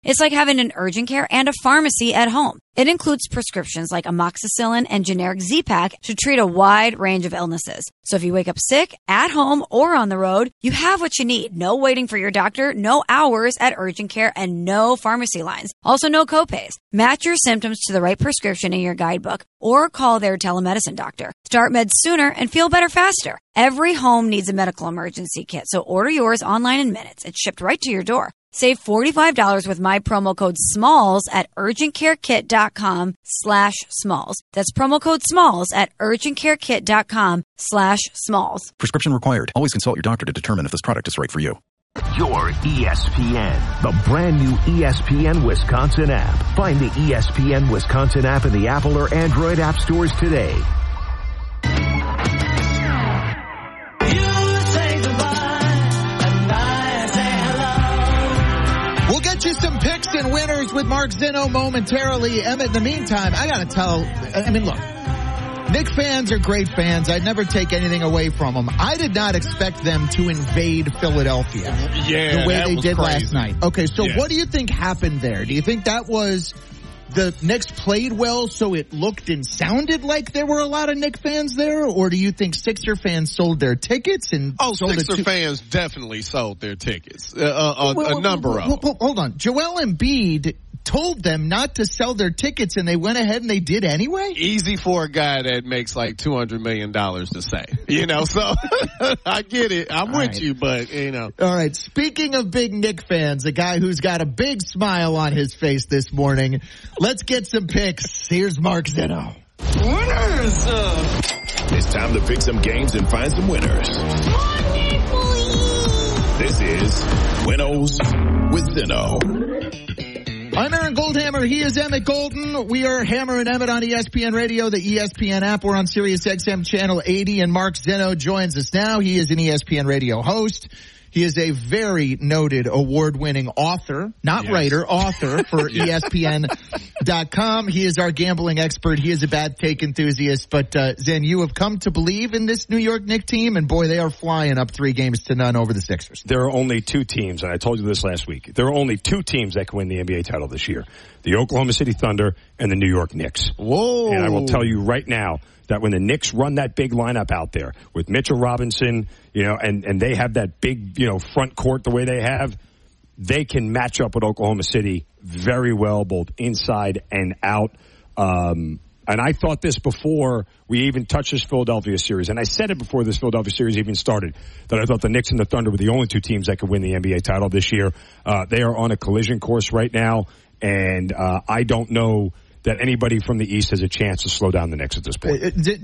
It's like having an urgent care and a pharmacy at home. It includes prescriptions like amoxicillin and generic Z-Pak to treat a wide range of illnesses. So if you wake up sick, at home, or on the road, you have what you need. No waiting for your doctor, no hours at urgent care, and no pharmacy lines. Also, no copays. Match your symptoms to the right prescription in your guidebook or call their telemedicine doctor. Start meds sooner and feel better faster. Every home needs a medical emergency kit, so order yours online in minutes. It's shipped right to your door. Save $45 with my promo code SMALLS at urgentcarekit.com/smalls. That's promo code SMALLS at urgentcarekit.com/smalls. Prescription required. Always consult your doctor to determine if this product is right for you. Your ESPN, the brand new ESPN Wisconsin app. Find the ESPN Wisconsin app in the Apple or Android app stores today. We'll get you some picks and winners with Mark Zinno momentarily. Emmett, in the meantime, I got to tell, look, Knick fans are great fans. I'd never take anything away from them. I did not expect them to invade Philadelphia the way they did last night. Okay, so what do you think happened there? Do you think that was the Knicks played well so it looked and sounded like there were a lot of Knick fans there? Or do you think Sixer fans sold their tickets? Sixer fans definitely sold their tickets. A number of them. Hold on. Joel Embiid told them not to sell their tickets, and they went ahead and they did anyway? Easy for a guy that makes like $200 million to say. So I get it. I'm with you, but, All right. Speaking of big Knick fans, a guy who's got a big smile on his face this morning, let's get some picks. Here's Mark Zinno. Winners! It's time to pick some games and find some winners. This is Winnows with Zinno. I'm Aaron Goldhammer. He is Emmett Golden. We are Hammer and Emmett on ESPN Radio, the ESPN app. We're on Sirius XM Channel 80, and Mark Zinno joins us now. He is an ESPN Radio host. He is a very noted award-winning author, writer, author for ESPN.com. He is our gambling expert. He is a bad take enthusiast. But, Zen, you have come to believe in this New York Knicks team, and boy, they are flying up 3-0 over the Sixers. There are only two teams, and I told you this last week. There are only two teams that can win the NBA title this year. The Oklahoma City Thunder and the New York Knicks. Whoa. And I will tell you right now that when the Knicks run that big lineup out there with Mitchell Robinson, and they have that big, front court the way they have, they can match up with Oklahoma City very well, both inside and out. And I thought this before we even touched this Philadelphia series, and I said it before this Philadelphia series even started, that I thought the Knicks and the Thunder were the only two teams that could win the NBA title this year. They are on a collision course right now, and I don't know that anybody from the East has a chance to slow down the Knicks at this point.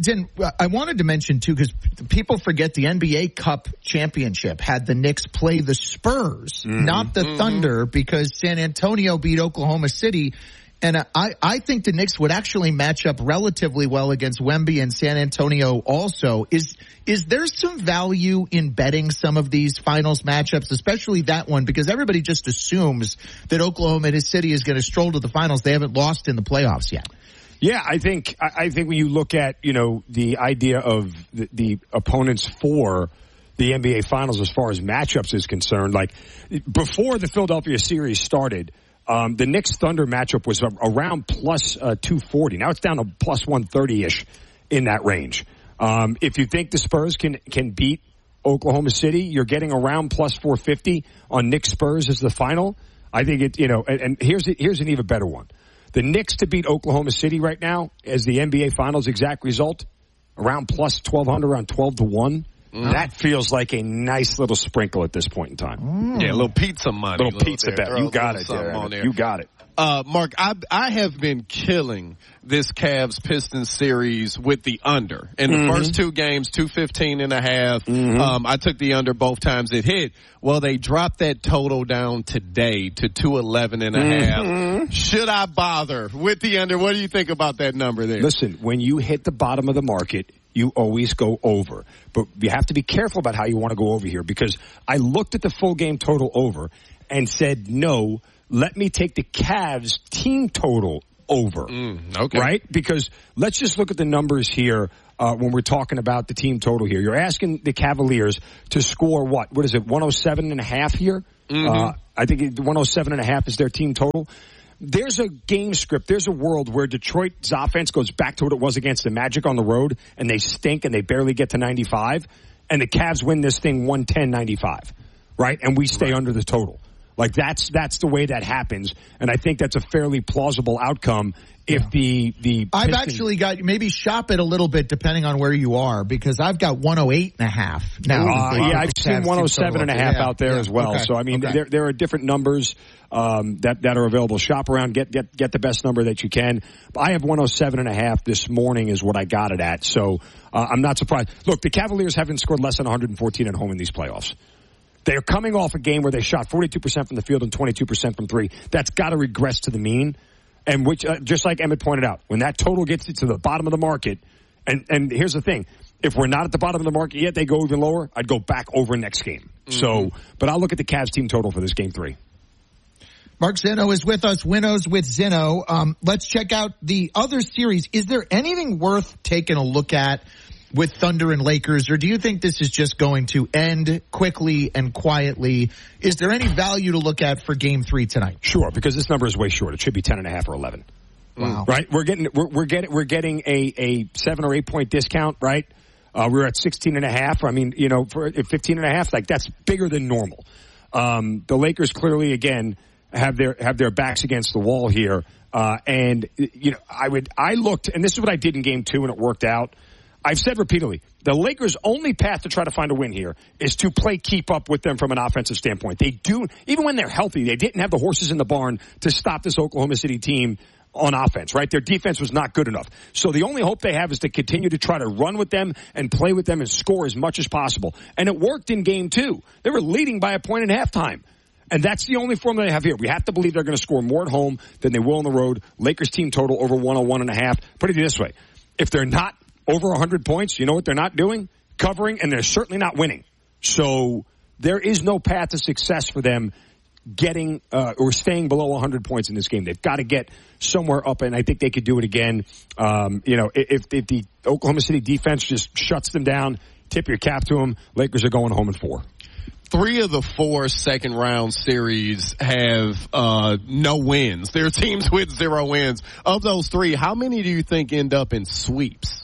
I wanted to mention, too, because people forget the NBA Cup championship had the Knicks play the Spurs, not the Thunder, because San Antonio beat Oklahoma City. And I think the Knicks would actually match up relatively well against Wemby and San Antonio also. Is there some value in betting some of these finals matchups, especially that one, because everybody just assumes that Oklahoma City is going to stroll to the finals. They haven't lost in the playoffs yet. Yeah, I think when you look at, the idea of the opponents for the NBA Finals as far as matchups is concerned, like before the Philadelphia series started, the Knicks-Thunder matchup was around plus 240. Now it's down to plus 130-ish in that range. If you think the Spurs can beat Oklahoma City, you're getting around plus 450 on Knicks-Spurs as the final. I think and here's an even better one. The Knicks to beat Oklahoma City right now as the NBA Finals exact result, around plus 1,200, around 12-1. That feels like a nice little sprinkle at this point in time. Yeah, a little pizza money. Little pizza bet. You got it there. You got it. Mark, I have been killing this Cavs-Pistons series with the under. In the first two games, 215.5. I took the under both times it hit. Well, they dropped that total down today to 211.5. Should I bother with the under? What do you think about that number there? Listen, when you hit the bottom of the market, you always go over. But you have to be careful about how you want to go over here, because I looked at the full game total over and said, no, let me take the Cavs team total over. Okay. Right? Because let's just look at the numbers here when we're talking about the team total here. You're asking the Cavaliers to score what? What is it, 107.5 here? I think 107.5 is their team total. There's a game script. There's a world where Detroit's offense goes back to what it was against the Magic on the road, and they stink and they barely get to 95, and the Cavs win this thing 110-95, right? And we stay under the total. Like, that's the way that happens, and I think that's a fairly plausible outcome if the I've actually got, maybe shop it a little bit depending on where you are, because I've got 108.5 now. Yeah, I've seen 107.5 out there as well. Okay. So, I mean, there are different numbers that are available. Shop around, get the best number that you can. I have 107.5 this morning is what I got it at, so I'm not surprised. Look, the Cavaliers haven't scored less than 114 at home in these playoffs. They're coming off a game where they shot 42% from the field and 22% from three. That's got to regress to the mean. And which, just like Emmett pointed out, when that total gets to the bottom of the market, and here's the thing, if we're not at the bottom of the market yet, they go even lower, I'd go back over next game. So, but I'll look at the Cavs team total for this game 3. Mark Zinno is with us, Winnows with Zinno. Let's check out the other series. Is there anything worth taking a look at with Thunder and Lakers, or do you think this is just going to end quickly and quietly? Is there any value to look at for Game 3 tonight? Sure, because this number is way short. It should be 10.5 or 11. Wow! Right? We're getting a 7 or 8 point discount. Right? We're at 16.5. I mean, for 15.5, like that's bigger than normal. The Lakers clearly again have their backs against the wall here, and I looked, and this is what I did in Game 2, and it worked out. I've said repeatedly, the Lakers' only path to try to find a win here is to play keep up with them from an offensive standpoint. They do, even when they're healthy, they didn't have the horses in the barn to stop this Oklahoma City team on offense, right? Their defense was not good enough. So the only hope they have is to continue to try to run with them and play with them and score as much as possible. And it worked in Game 2. They were leading by a point at halftime. And that's the only formula they have here. We have to believe they're going to score more at home than they will on the road. Lakers team total over 101.5. Put it this way. If they're not over 100 points, you know what they're not doing? Covering, and they're certainly not winning. So there is no path to success for them getting or staying below 100 points in this game. They've got to get somewhere up, and I think they could do it again. If the Oklahoma City defense just shuts them down, tip your cap to them, Lakers are going home in 4. 3 of the 4 second-round series have no wins. They're teams with 0 wins. Of those 3, how many do you think end up in sweeps?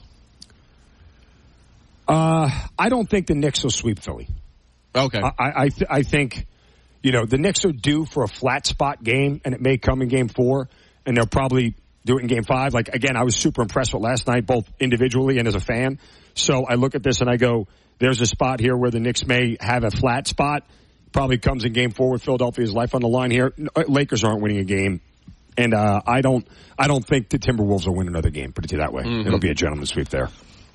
I don't think the Knicks will sweep Philly. Okay. I think, the Knicks are due for a flat spot game, and it may come in Game 4, and they'll probably do it in Game 5. Like, again, I was super impressed with last night, both individually and as a fan. So I look at this and I go, there's a spot here where the Knicks may have a flat spot. Probably comes in Game 4 with Philadelphia's life on the line here. Lakers aren't winning a game. And I don't think the Timberwolves will win another game, put it that way. It'll be a gentleman's sweep there.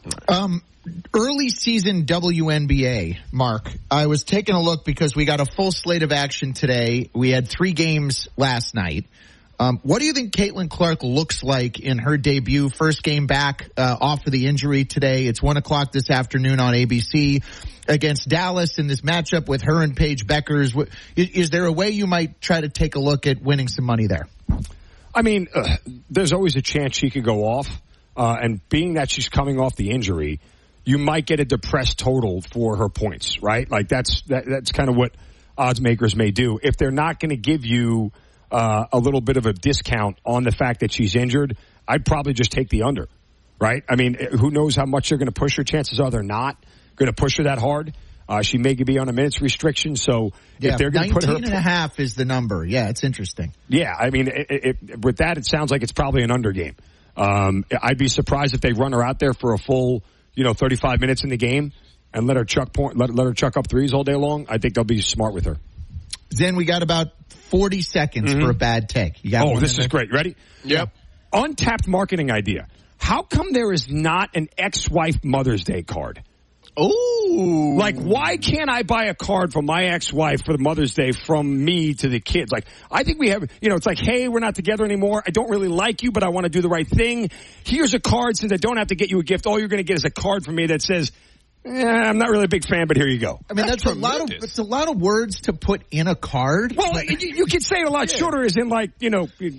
Early season WNBA, Mark. I was taking a look because we got a full slate of action today. We had 3 games last night. What do you think Caitlin Clark looks like in her debut? First game back off of the injury today. It's 1:00 this afternoon on ABC against Dallas in this matchup with her and Paige Beckers. Is there a way you might try to take a look at winning some money there? I mean, there's always a chance she could go off. And being that she's coming off the injury, you might get a depressed total for her points, right? Like that's kind of what odds makers may do. If they're not going to give you a little bit of a discount on the fact that she's injured, I'd probably just take the under, right? I mean, who knows how much they're going to push her? Chances are they're not going to push her that hard. She may be on a minutes restriction, so if they're going to put her 19.5 is the number. Yeah, it's interesting. Yeah, I mean, with that, it sounds like it's probably an under game. I'd be surprised if they run her out there for a full 35 minutes in the game and let her chuck up threes all day long. I think they'll be smart with her. Zen, we got about 40 seconds for a bad take. You got this is great. Ready? Yep. Untapped marketing idea. How come there is not an ex-wife Mother's Day card? Oh, like, why can't I buy a card from my ex-wife for the Mother's Day from me to the kids? Like, I think we have, it's like, hey, we're not together anymore. I don't really like you, but I want to do the right thing. Here's a card. Since I don't have to get you a gift, all you're going to get is a card from me that says, I'm not really a big fan, but here you go. I mean, that's a lot of words to put in a card. Well, you could say it a lot shorter, as in like,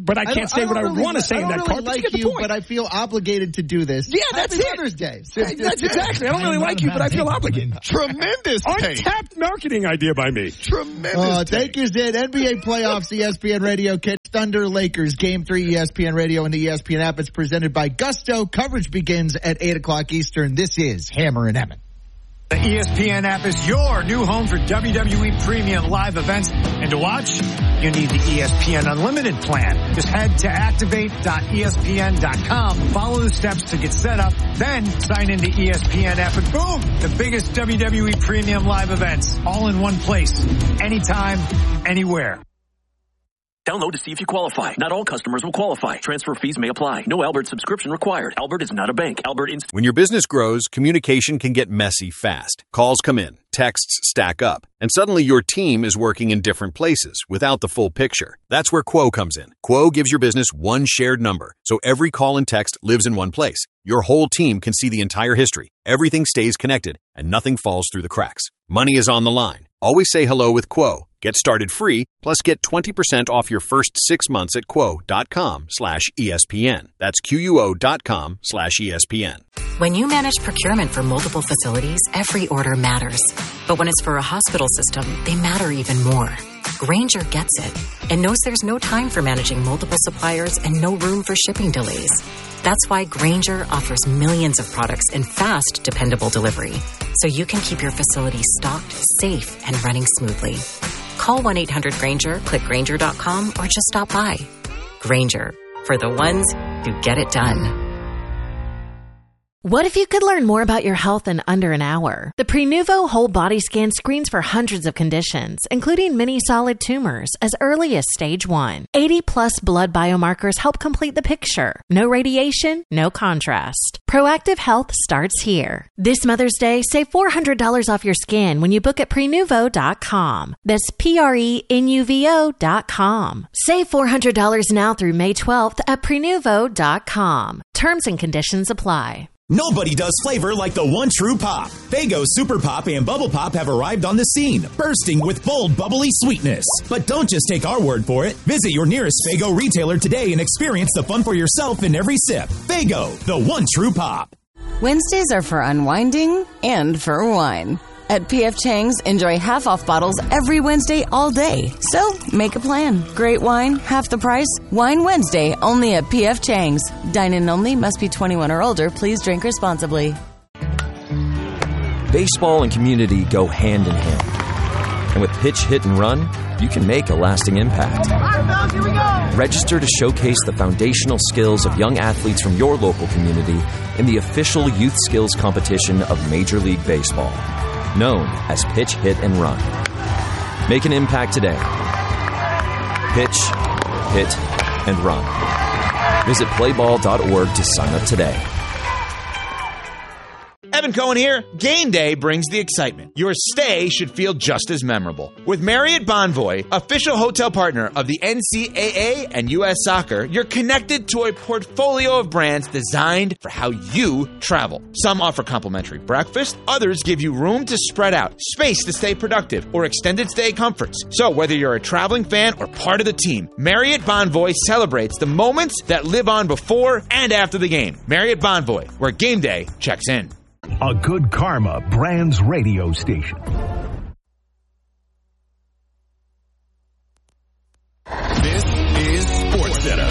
but I can't say what I want to say in that card. Like you, but I feel obligated to do this. Yeah, that's Happy it. Mother's Day. That's exactly. I don't really like you, but I feel obligated. Tremendous take. Untapped marketing idea by me. Tremendous take us in. NBA playoffs, ESPN Radio Kit. Thunder Lakers, Game 3, ESPN Radio and the ESPN app. It's presented by Gusto. Coverage begins at 8 o'clock Eastern. This is Hammer and Emmett. The ESPN app is your new home for WWE Premium live events. And to watch, you need the ESPN Unlimited plan. Just head to activate.espn.com. Follow the steps to get set up. Then sign into ESPN app and boom, the biggest WWE Premium live events all in one place. Anytime, anywhere. Download to see if you qualify. Not all customers will qualify. Transfer fees may apply. No Albert subscription required. Albert is not a bank. When your business grows, communication can get messy fast. Calls come in, texts stack up, and suddenly your team is working in different places without the full picture. That's where Quo comes in. Quo gives your business one shared number, so every call and text lives in one place. Your whole team can see the entire history. Everything stays connected, and nothing falls through the cracks. Money is on the line. Always say hello with Quo. Get started free, plus get 20% off your first 6 months at quo.com/ESPN. That's QUO.com/ESPN. When you manage procurement for multiple facilities, every order matters. But when it's for a hospital system, they matter even more. Grainger gets it and knows there's no time for managing multiple suppliers and no room for shipping delays. That's why Grainger offers millions of products in fast, dependable delivery, so you can keep your facility stocked, safe, and running smoothly. Call 1-800-GRAINGER, click Grainger.com, or just stop by. Grainger, for the ones who get it done. What if you could learn more about your health in under an hour? The Prenuvo whole body scan screens for hundreds of conditions, including many solid tumors, as early as stage 1. 80-plus blood biomarkers help complete the picture. No radiation, no contrast. Proactive health starts here. This Mother's Day, save $400 off your scan when you book at Prenuvo.com. That's Prenuvo.com. Save $400 now through May 12th at Prenuvo.com. Terms and conditions apply. Nobody does flavor like the one true pop. Faygo Super Pop and Bubble Pop have arrived on the scene, bursting with bold, bubbly sweetness. But don't just take our word for it. Visit your nearest Faygo retailer today and experience the fun for yourself in every sip. Faygo, the one true pop. Wednesdays are for unwinding and for wine. At P.F. Chang's, enjoy half-off bottles every Wednesday all day. So, make a plan. Great wine, half the price. Wine Wednesday, only at P.F. Chang's. Dine-in only, must be 21 or older. Please drink responsibly. Baseball and community go hand in hand. And with Pitch, Hit, and Run, you can make a lasting impact. Register to showcase the foundational skills of young athletes from your local community in the official youth skills competition of Major League Baseball, known as Pitch, Hit, and Run. Make an impact today. Pitch, Hit, and Run. Visit playball.org to sign up today. Evan Cohen here. Game day brings the excitement. Your stay should feel just as memorable. With Marriott Bonvoy, official hotel partner of the NCAA and U.S. Soccer, you're connected to a portfolio of brands designed for how you travel. Some offer complimentary breakfast, others give you room to spread out, space to stay productive, or extended stay comforts. So whether you're a traveling fan or part of the team, Marriott Bonvoy celebrates the moments that live on before and after the game. Marriott Bonvoy, where game day checks in. A Good Karma Brands radio station. This is SportsCenter.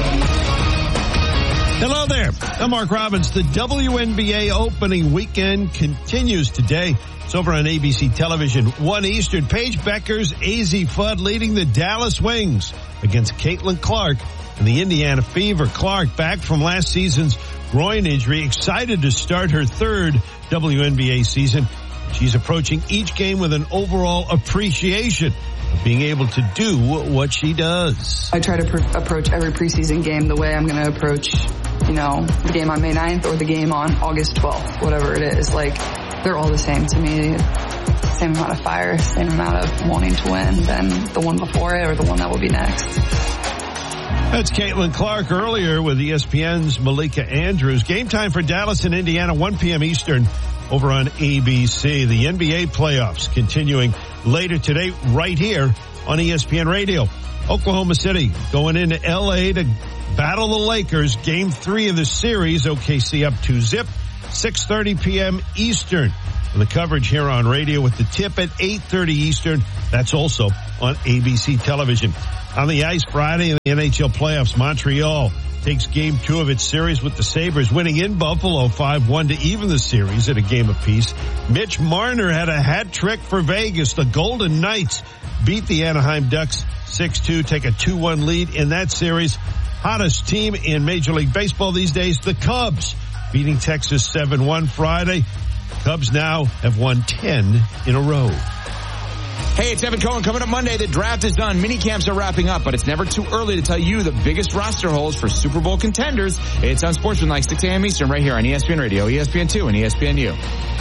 Hello there. I'm Mark Robbins. The WNBA opening weekend continues today. It's over on ABC television. 1 Eastern. Paige Beckers, AZ Fudd leading the Dallas Wings against Caitlin Clark and the Indiana Fever. Clark, back from last season's groin injury, excited to start her third WNBA season. She's approaching each game with an overall appreciation of being able to do what she does. I try to approach every preseason game the way I'm going to approach, the game on May 9th or the game on August 12th, whatever it is. Like, they're all the same to me. Same amount of fire, same amount of wanting to win than the one before it or the one that will be next. That's Caitlin Clark earlier with ESPN's Malika Andrews. Game time for Dallas and Indiana, 1 p.m. Eastern over on ABC. The NBA playoffs continuing later today right here on ESPN Radio. Oklahoma City going into L.A. to battle the Lakers. Game 3 of the series. OKC up 2-0. 6:30 p.m. Eastern. And the coverage here on radio with the tip at 8:30 Eastern. That's also on ABC television. On the ice Friday in the NHL playoffs, Montreal takes game 2 of its series with the Sabres, winning in Buffalo 5-1 to even the series at a game apiece. Mitch Marner had a hat trick for Vegas. The Golden Knights beat the Anaheim Ducks 6-2, take a 2-1 lead in that series. Hottest team in Major League Baseball these days, the Cubs, beating Texas 7-1 Friday. Cubs now have won 10 in a row. Hey, it's Evan Cohen. Coming up Monday, the draft is done. Mini camps are wrapping up, but it's never too early to tell you the biggest roster holes for Super Bowl contenders. It's on Sportsman like 6 a.m. Eastern right here on ESPN Radio, ESPN2, and ESPNU.